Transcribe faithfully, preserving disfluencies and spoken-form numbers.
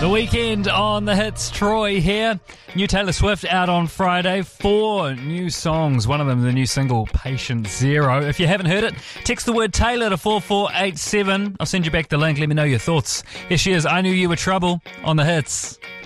The Weekend on the hits. Troy here. New Taylor Swift out on Friday. Four new songs. One of them the new single Patient Zero. If you haven't heard it, text the word Taylor to four four eight seven. I'll send you back the link. Let me know your thoughts. Here she is, I Knew You Were Trouble on the hits.